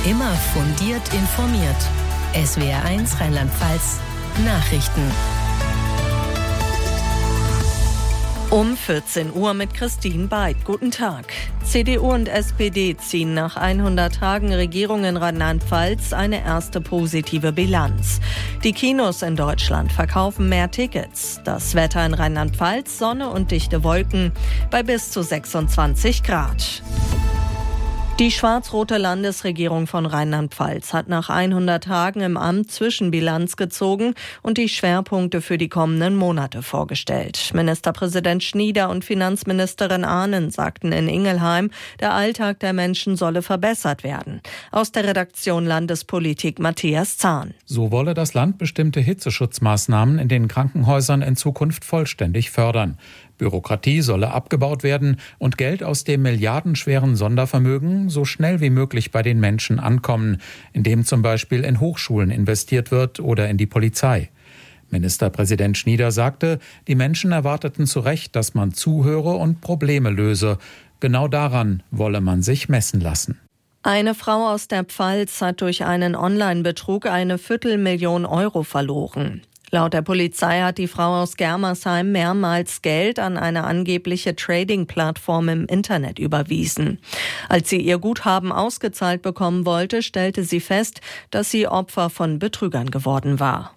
Immer fundiert informiert. SWR1 Rheinland-Pfalz Nachrichten. Um 14 Uhr mit Christine Beid. Guten Tag. CDU und SPD ziehen nach 100 Tagen Regierung in Rheinland-Pfalz eine erste positive Bilanz. Die Kinos in Deutschland verkaufen mehr Tickets. Das Wetter in Rheinland-Pfalz, Sonne und dichte Wolken bei bis zu 26 Grad. Die schwarz-rote Landesregierung von Rheinland-Pfalz hat nach 100 Tagen im Amt Zwischenbilanz gezogen und die Schwerpunkte für die kommenden Monate vorgestellt. Ministerpräsident Schnieder und Finanzministerin Ahnen sagten in Ingelheim, der Alltag der Menschen solle verbessert werden. Aus der Redaktion Landespolitik Matthias Zahn. So wolle das Land bestimmte Hitzeschutzmaßnahmen in den Krankenhäusern in Zukunft vollständig fördern. Bürokratie solle abgebaut werden und Geld aus dem milliardenschweren Sondervermögen so schnell wie möglich bei den Menschen ankommen, indem zum Beispiel in Hochschulen investiert wird oder in die Polizei. Ministerpräsident Schnieder sagte, die Menschen erwarteten zu Recht, dass man zuhöre und Probleme löse. Genau daran wolle man sich messen lassen. Eine Frau aus der Pfalz hat durch einen Online-Betrug eine 250.000 Euro verloren. Laut der Polizei hat die Frau aus Germersheim mehrmals Geld an eine angebliche Trading-Plattform im Internet überwiesen. Als sie ihr Guthaben ausgezahlt bekommen wollte, stellte sie fest, dass sie Opfer von Betrügern geworden war.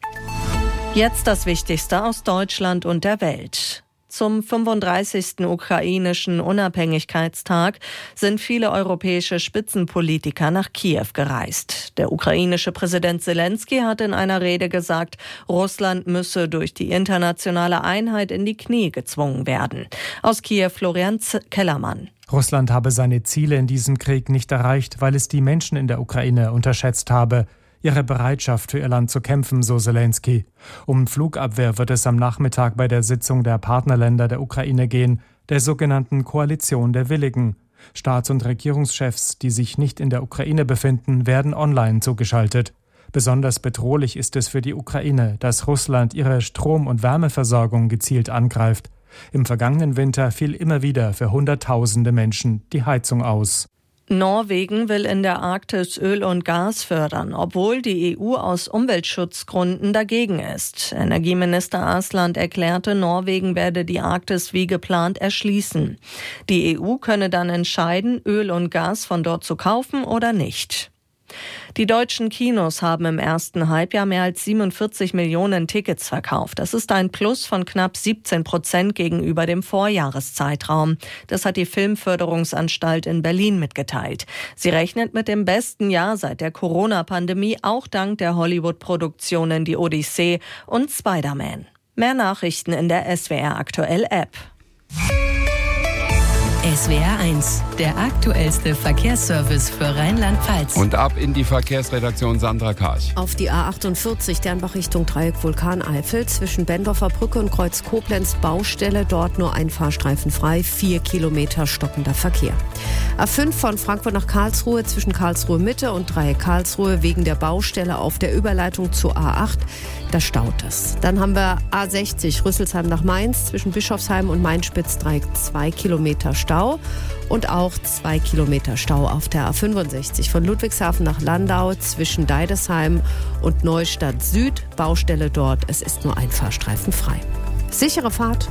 Jetzt das Wichtigste aus Deutschland und der Welt. Zum 35. ukrainischen Unabhängigkeitstag sind viele europäische Spitzenpolitiker nach Kiew gereist. Der ukrainische Präsident Zelensky hat in einer Rede gesagt, Russland müsse durch die internationale Einheit in die Knie gezwungen werden. Aus Kiew Florian Kellermann. Russland habe seine Ziele in diesem Krieg nicht erreicht, weil es die Menschen in der Ukraine unterschätzt habe. Ihre Bereitschaft für ihr Land zu kämpfen, so Zelensky. Um Flugabwehr wird es am Nachmittag bei der Sitzung der Partnerländer der Ukraine gehen, der sogenannten Koalition der Willigen. Staats- und Regierungschefs, die sich nicht in der Ukraine befinden, werden online zugeschaltet. Besonders bedrohlich ist es für die Ukraine, dass Russland ihre Strom- und Wärmeversorgung gezielt angreift. Im vergangenen Winter fiel immer wieder für Hunderttausende Menschen die Heizung aus. Norwegen will in der Arktis Öl und Gas fördern, obwohl die EU aus Umweltschutzgründen dagegen ist. Energieminister Aasland erklärte, Norwegen werde die Arktis wie geplant erschließen. Die EU könne dann entscheiden, Öl und Gas von dort zu kaufen oder nicht. Die deutschen Kinos haben im ersten Halbjahr mehr als 47 Millionen Tickets verkauft. Das ist ein Plus von knapp 17% gegenüber dem Vorjahreszeitraum. Das hat die Filmförderungsanstalt in Berlin mitgeteilt. Sie rechnet mit dem besten Jahr seit der Corona-Pandemie, auch dank der Hollywood-Produktionen Die Odyssee und Spider-Man. Mehr Nachrichten in der SWR Aktuell App. SWR1, der aktuellste Verkehrsservice für Rheinland-Pfalz. Und ab in die Verkehrsredaktion Sandra Karch. Auf die A48 Dernbach Richtung Dreieck Vulkaneifel zwischen Bendorfer Brücke und Kreuz Koblenz Baustelle, dort nur ein Fahrstreifen frei, 4 Kilometer stockender Verkehr. A5 von Frankfurt nach Karlsruhe zwischen Karlsruhe Mitte und Dreieck Karlsruhe wegen der Baustelle auf der Überleitung zur A8, da staut es. Dann haben wir A60 Rüsselsheim nach Mainz zwischen Bischofsheim und Mainspitz Dreieck 2 Kilometer Stau. Und auch 2 Kilometer Stau auf der A65 von Ludwigshafen nach Landau zwischen Deidesheim und Neustadt Süd. Baustelle dort, es ist nur ein Fahrstreifen frei. Sichere Fahrt.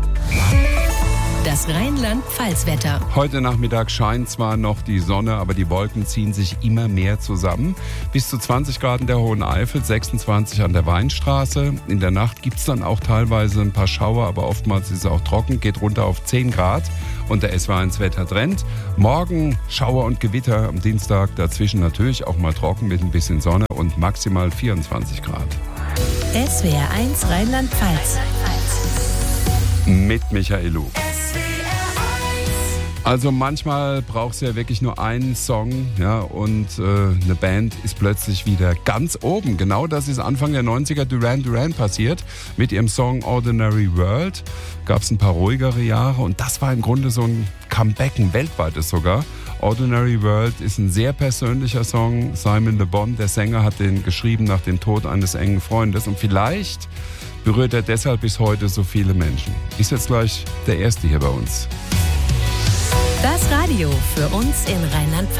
Das Rheinland-Pfalz-Wetter. Heute Nachmittag scheint zwar noch die Sonne, aber die Wolken ziehen sich immer mehr zusammen. Bis zu 20 Grad in der Hohen Eifel, 26 an der Weinstraße. In der Nacht gibt es dann auch teilweise ein paar Schauer, aber oftmals ist es auch trocken. Geht runter auf 10 Grad und der SWR1-Wetter-Trend. Morgen Schauer und Gewitter, am Dienstag dazwischen natürlich auch mal trocken mit ein bisschen Sonne und maximal 24 Grad. SWR1 Rheinland-Pfalz. Mit Michael Luh. Also manchmal braucht es ja wirklich nur einen Song, ja, und eine Band ist plötzlich wieder ganz oben. Genau das ist Anfang der 90er Duran Duran passiert. Mit ihrem Song Ordinary World gab es ein paar ruhigere Jahre und das war im Grunde so ein Comeback, ein weltweites sogar. Ordinary World ist ein sehr persönlicher Song. Simon Le Bon, der Sänger, hat den geschrieben nach dem Tod eines engen Freundes und vielleicht berührt er deshalb bis heute so viele Menschen. Ist jetzt gleich der Erste hier bei uns. Das Radio für uns in Rheinland-Pfalz.